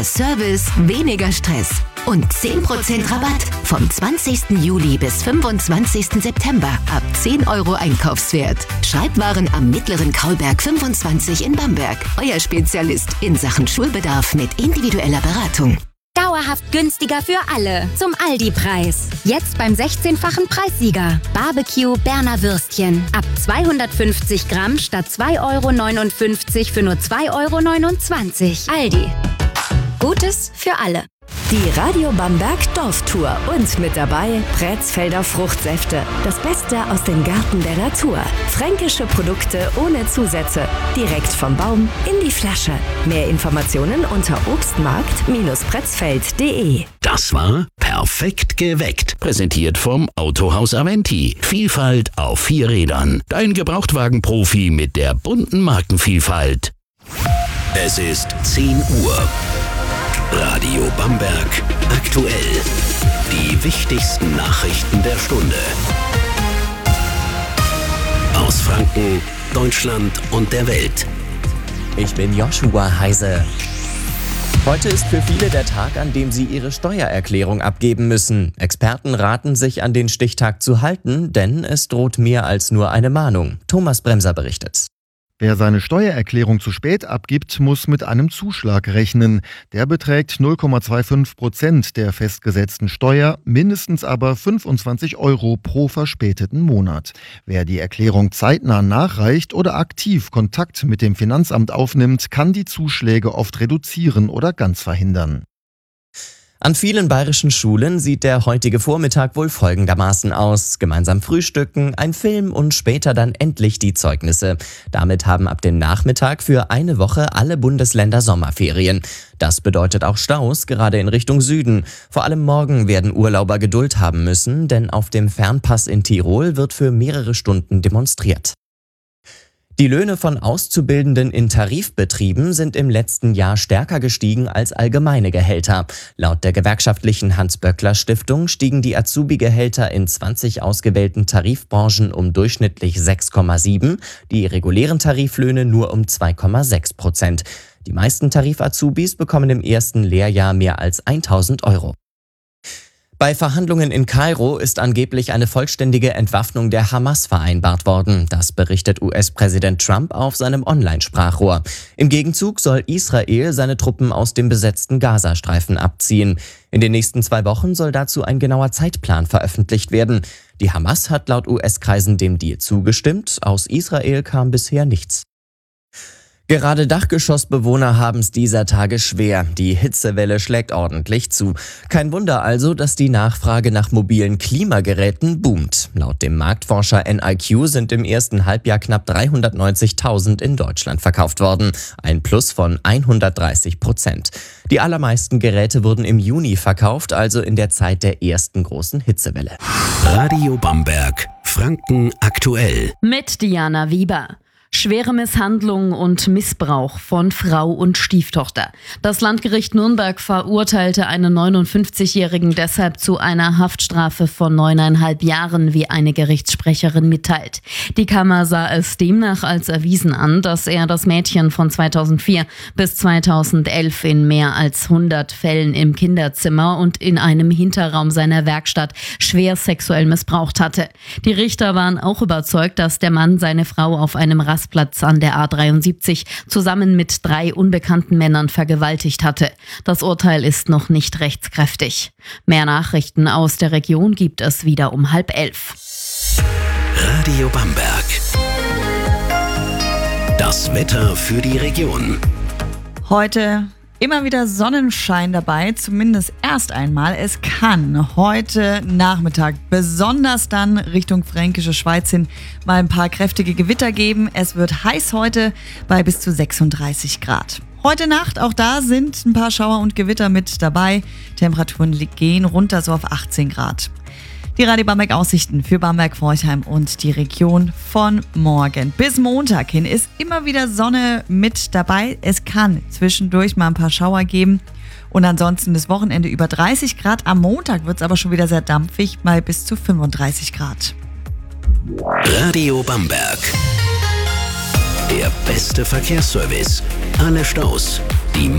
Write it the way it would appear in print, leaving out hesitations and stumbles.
Mehr Service, weniger Stress und 10% Rabatt vom 20. Juli bis 25. September ab 10 € Einkaufswert. Schreibwaren am Mittleren Kaulberg 25 in Bamberg. Euer Spezialist in Sachen Schulbedarf mit individueller Beratung. Dauerhaft günstiger für alle. Zum Aldi-Preis. Jetzt beim 16-fachen Preissieger. Barbecue Berner Würstchen. Ab 250 Gramm statt 2,59 € für nur 2,29 €. Aldi. Gutes für alle. Die Radio Bamberg Dorftour und mit dabei Prätzfelder Fruchtsäfte. Das Beste aus dem Garten der Natur. Fränkische Produkte ohne Zusätze. Direkt vom Baum in die Flasche. Mehr Informationen unter obstmarkt-pretzfeld.de. Das war Perfekt geweckt. Präsentiert vom Autohaus Aventi. Vielfalt auf 4 Rädern. Dein Gebrauchtwagenprofi mit der bunten Markenvielfalt. Es ist 10 Uhr. Radio Bamberg aktuell. Die wichtigsten Nachrichten der Stunde. Aus Franken, Deutschland und der Welt. Ich bin Joshua Heise. Heute ist für viele der Tag, an dem sie ihre Steuererklärung abgeben müssen. Experten raten, sich an den Stichtag zu halten, denn es droht mehr als nur eine Mahnung. Thomas Bremser berichtet. Wer seine Steuererklärung zu spät abgibt, muss mit einem Zuschlag rechnen. Der beträgt 0,25% der festgesetzten Steuer, mindestens aber 25 € pro verspäteten Monat. Wer die Erklärung zeitnah nachreicht oder aktiv Kontakt mit dem Finanzamt aufnimmt, kann die Zuschläge oft reduzieren oder ganz verhindern. An vielen bayerischen Schulen sieht der heutige Vormittag wohl folgendermaßen aus. Gemeinsam frühstücken, ein Film und später dann endlich die Zeugnisse. Damit haben ab dem Nachmittag für eine Woche alle Bundesländer Sommerferien. Das bedeutet auch Staus, gerade in Richtung Süden. Vor allem morgen werden Urlauber Geduld haben müssen, denn auf dem Fernpass in Tirol wird für mehrere Stunden demonstriert. Die Löhne von Auszubildenden in Tarifbetrieben sind im letzten Jahr stärker gestiegen als allgemeine Gehälter. Laut der gewerkschaftlichen Hans-Böckler-Stiftung stiegen die Azubi-Gehälter in 20 ausgewählten Tarifbranchen um durchschnittlich 6,7, die regulären Tariflöhne nur um 2,6%. Die meisten Tarif-Azubis bekommen im ersten Lehrjahr mehr als 1.000 €. Bei Verhandlungen in Kairo ist angeblich eine vollständige Entwaffnung der Hamas vereinbart worden. Das berichtet US-Präsident Trump auf seinem Online-Sprachrohr. Im Gegenzug soll Israel seine Truppen aus dem besetzten Gazastreifen abziehen. In den nächsten 2 Wochen soll dazu ein genauer Zeitplan veröffentlicht werden. Die Hamas hat laut US-Kreisen dem Deal zugestimmt. Aus Israel kam bisher nichts. Gerade Dachgeschossbewohner haben es dieser Tage schwer. Die Hitzewelle schlägt ordentlich zu. Kein Wunder also, dass die Nachfrage nach mobilen Klimageräten boomt. Laut dem Marktforscher NIQ sind im ersten Halbjahr knapp 390.000 in Deutschland verkauft worden. Ein Plus von 130%. Die allermeisten Geräte wurden im Juni verkauft, also in der Zeit der ersten großen Hitzewelle. Radio Bamberg, Franken aktuell. Mit Diana Wieber. Schwere Misshandlung und Missbrauch von Frau und Stieftochter. Das Landgericht Nürnberg verurteilte einen 59-Jährigen deshalb zu einer Haftstrafe von 9,5 Jahren, wie eine Gerichtssprecherin mitteilt. Die Kammer sah es demnach als erwiesen an, dass er das Mädchen von 2004 bis 2011 in mehr als 100 Fällen im Kinderzimmer und in einem Hinterraum seiner Werkstatt schwer sexuell missbraucht hatte. Die Richter waren auch überzeugt, dass der Mann seine Frau auf einem Rastplatz an der A73 zusammen mit 3 unbekannten Männern vergewaltigt hatte. Das Urteil ist noch nicht rechtskräftig. Mehr Nachrichten aus der Region gibt es wieder um 10:30. Radio Bamberg. Das Wetter für die Region. Heute immer wieder Sonnenschein dabei, zumindest erst einmal. Es kann heute Nachmittag, besonders dann Richtung Fränkische Schweiz hin, mal ein paar kräftige Gewitter geben. Es wird heiß heute bei bis zu 36 Grad. Heute Nacht, auch da sind ein paar Schauer und Gewitter mit dabei. Temperaturen gehen runter so auf 18 Grad. Die Radio Bamberg Aussichten für Bamberg-Forchheim und die Region von morgen. Bis Montag hin ist immer wieder Sonne mit dabei. Es kann zwischendurch mal ein paar Schauer geben. Und ansonsten das Wochenende über 30 Grad. Am Montag wird es aber schon wieder sehr dampfig, mal bis zu 35 Grad. Radio Bamberg. Der beste Verkehrsservice. Alle Staus,